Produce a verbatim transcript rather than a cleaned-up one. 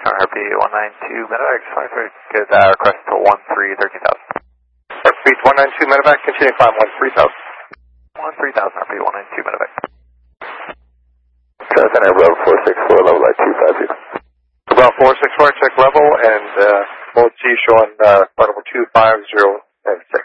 R P one nine two medevac, sorry, sorry, good, uh, request to one three thirteen thousand. Speed one nine two medevac, continue climb one three thousand. one three thousand R P one nine two medevac. Center Bravo four six four, level at two five zero. Bravo four six four, check level, and uh, both G showing uh, level two five zero and six.